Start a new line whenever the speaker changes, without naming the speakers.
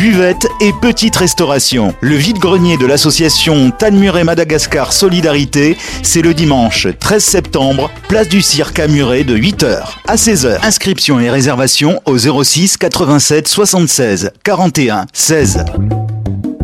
buvette et petite restauration. Le vide-grenier de l'association Tanmuret Madagascar Solidarité, c'est le dimanche 13 septembre, place du Cirque à Muret de 8h à 16h. Inscription et réservation au 06 87 76 41 16.